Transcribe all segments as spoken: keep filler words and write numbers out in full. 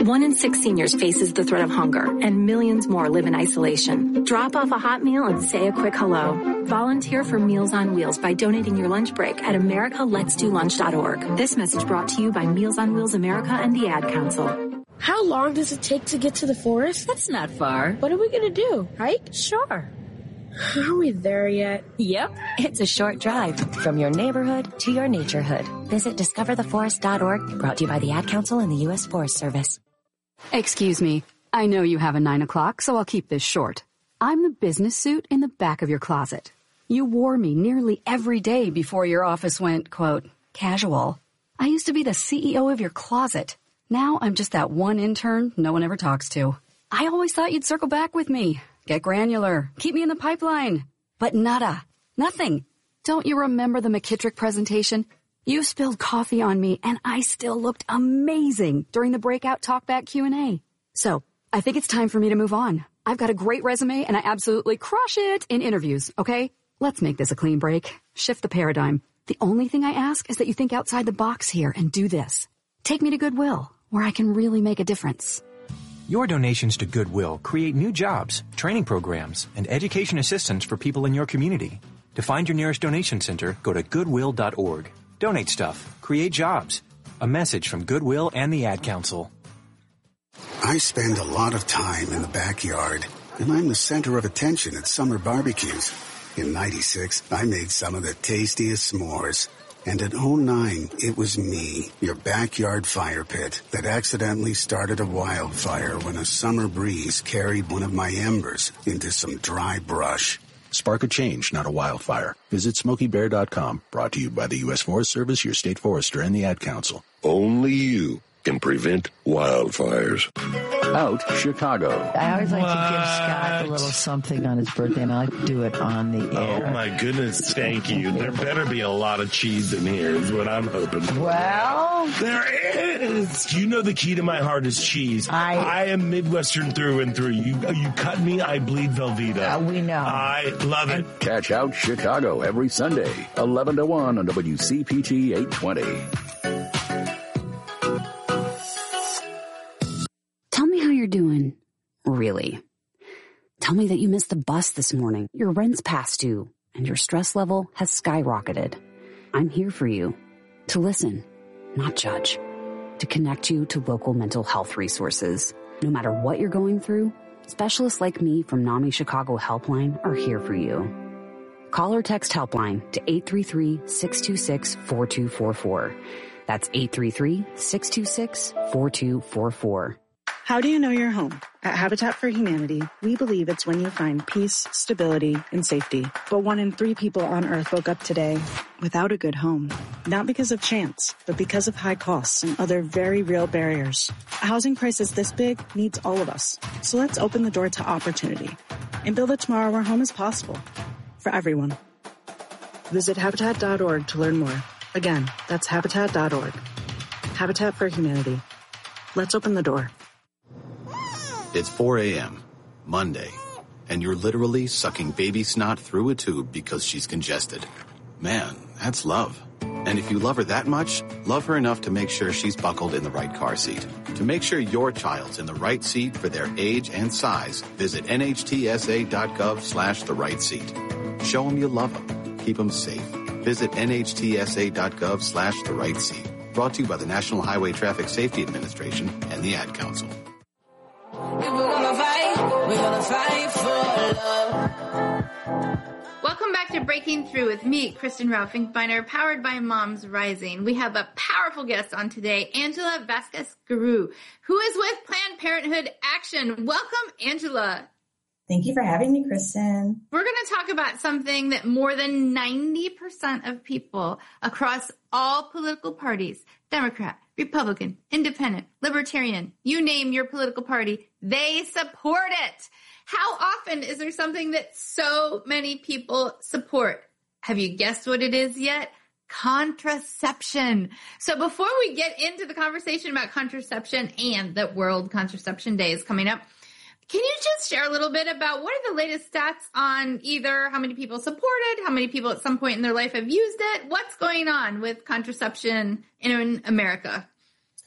One in six seniors faces the threat of hunger, and millions more live in isolation. Drop off a hot meal and say a quick hello. Volunteer for Meals on Wheels by donating your lunch break at america lets do lunch dot org. This message brought to you by Meals on Wheels America and the Ad Council. How long does it take to get to the forest? That's not far. What are we going to do? Hike? Sure. Are we there yet? Yep. It's a short drive from your neighborhood to your naturehood. Visit discover the forest dot org, brought to you by the Ad Council and the U S Forest Service. Excuse me. I know you have a nine o'clock, so I'll keep this short. I'm the business suit in the back of your closet. You wore me nearly every day before your office went, quote, casual. I used to be the C E O of your closet. Now I'm just that one intern no one ever talks to. I always thought you'd circle back with me. Get granular. Keep me in the pipeline. But nada. Nothing. Don't you remember the McKittrick presentation? You spilled coffee on me, and I still looked amazing during the breakout talkback Q and A. So, I think it's time for me to move on. I've got a great resume, and I absolutely crush it in interviews, okay? Let's make this a clean break. Shift the paradigm. The only thing I ask is that you think outside the box here and do this. Take me to Goodwill, where I can really make a difference. Your donations to Goodwill create new jobs, training programs, and education assistance for people in your community. To find your nearest donation center, go to goodwill dot org. Donate stuff. Create jobs. A message from Goodwill and the Ad Council. I spend a lot of time in the backyard, and I'm the center of attention at summer barbecues. In ninety-six, I made some of the tastiest s'mores. And in oh nine, it was me, your backyard fire pit, that accidentally started a wildfire when a summer breeze carried one of my embers into some dry brush. Spark a change, not a wildfire. Visit Smokey Bear dot com. Brought to you by the U S Forest Service, your state forester, and the Ad Council. Only you can prevent wildfires. Out Chicago. I always like what? to give Scott a little something on his birthday, and I like to do it on the air. Oh, my goodness, thank you. There better be a lot of cheese in here is what I'm hoping. Well, there is. You know the key to my heart is cheese. I, I am Midwestern through and through. You you cut me, I bleed Velveeta. Uh, we know. I love it. Catch Out Chicago every Sunday, eleven to one on W C P T eight twenty. Tell me how you're doing. Really. Tell me that you missed the bus this morning, your rent's past due, and your stress level has skyrocketed. I'm here for you. To listen, not judge. To connect you to local mental health resources. No matter what you're going through, specialists like me from NAMI Chicago Helpline are here for you. Call or text Helpline to eight three three, six two six, four two four four. That's eight three three, six two six, four two four four. How do you know you're home? At Habitat for Humanity, we believe it's when you find peace, stability, and safety. But one in three people on Earth woke up today without a good home. Not because of chance, but because of high costs and other very real barriers. A housing crisis this big needs all of us. So let's open the door to opportunity and build a tomorrow where home is possible for everyone. Visit Habitat dot org to learn more. Again, that's Habitat dot org. Habitat for Humanity. Let's open the door. It's four a.m., Monday, and you're literally sucking baby snot through a tube because she's congested. Man, that's love. And if you love her that much, love her enough to make sure she's buckled in the right car seat. To make sure your child's in the right seat for their age and size, visit N H T S A dot gov slash the right seat. Show them you love them. Keep them safe. Visit N H T S A dot gov slash the right seat. Brought to you by the National Highway Traffic Safety Administration and the Ad Council. If we're gonna fight, we're gonna fight for love. Welcome back to Breaking Through with me, Kristen Ralph Finkbeiner, powered by Moms Rising. We have a powerful guest on today, Angela Vasquez-Guru, who is with Planned Parenthood Action. Welcome, Angela. Thank you for having me, Kristen. We're going to talk about something that more than ninety percent of people across all political parties, Democrat, Republican, Independent, Libertarian, you name your political party, they support it. How often is there something that so many people support? Have you guessed what it is yet? Contraception. So before we get into the conversation about contraception and that World Contraception Day is coming up, can you just share a little bit about what are the latest stats on either how many people support it, how many people at some point in their life have used it? What's going on with contraception in America?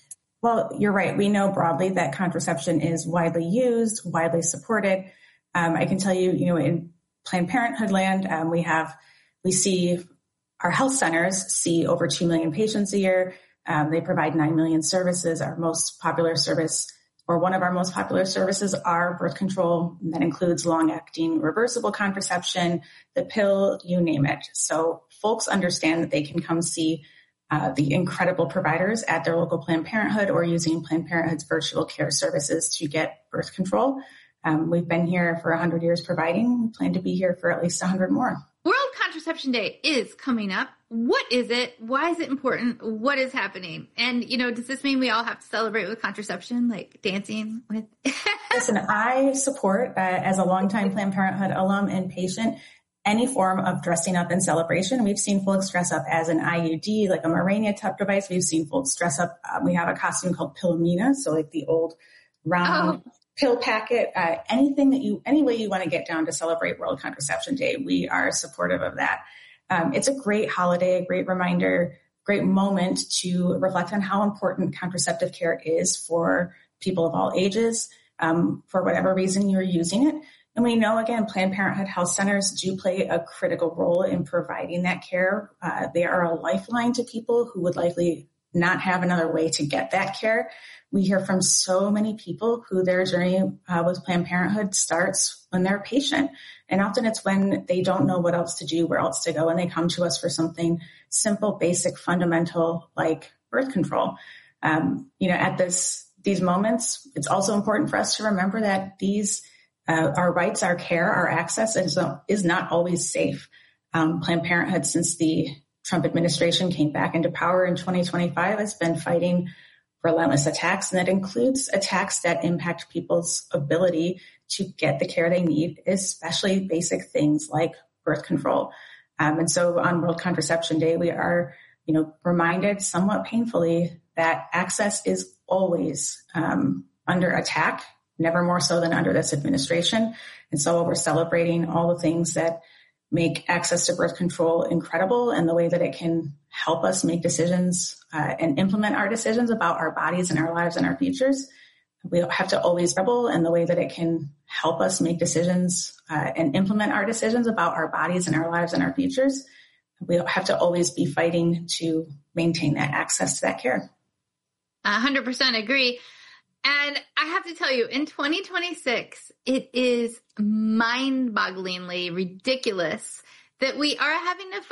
Well, you're right. We know broadly that contraception is widely used, widely supported. Um, I can tell you, you know, in Planned Parenthood land, um, we have, we see our health centers see over two million patients a year. Um, they provide nine million services. Our most popular service, or one of our most popular services, are birth control. And that includes long-acting reversible contraception, the pill, you name it. So folks understand that they can come see uh, the incredible providers at their local Planned Parenthood or using Planned Parenthood's virtual care services to get birth control. Um, we've been here for one hundred years providing. We plan to be here for at least one hundred more. World Contraception Day is coming up. What is it? Why is it important? What is happening? And, you know, does this mean we all have to celebrate with contraception, like dancing with? Listen, I support, uh, as a longtime Planned Parenthood alum and patient, any form of dressing up in celebration. We've seen folks dress up as an I U D, like a Mirena type device. We've seen folks dress up. Uh, we have a costume called Pillamina, so like the old round oh. pill packet. Uh, anything that you, any way you want to get down to celebrate World Contraception Day, we are supportive of that. Um, it's a great holiday, a great reminder, great moment to reflect on how important contraceptive care is for people of all ages, um, for whatever reason you're using it. And we know, again, Planned Parenthood health centers do play a critical role in providing that care. Uh, they are a lifeline to people who would likely not have another way to get that care. We hear from so many people who their journey uh, with Planned Parenthood starts when they're a patient. And often it's when they don't know what else to do, where else to go, and they come to us for something simple, basic, fundamental, like birth control. Um, you know, at this these moments, it's also important for us to remember that these uh, our rights, our care, our access is, is not always safe. Um, Planned Parenthood, since the Trump administration came back into power in twenty twenty-five, has been fighting relentless attacks, and that includes attacks that impact people's ability to get the care they need, especially basic things like birth control. Um, and so on World Contraception Day, we are, you know, reminded somewhat painfully that access is always um, under attack, never more so than under this administration. And so while we're celebrating all the things that make access to birth control incredible and the way that it can help us make decisions uh, and implement our decisions about our bodies and our lives and our futures, we have to always rebel in the way that it can help us make decisions uh, and implement our decisions about our bodies and our lives and our futures. We have to always be fighting to maintain that access to that care. one hundred percent agree. And I have to tell you, in twenty twenty-six, it is mind-bogglingly ridiculous that we are having to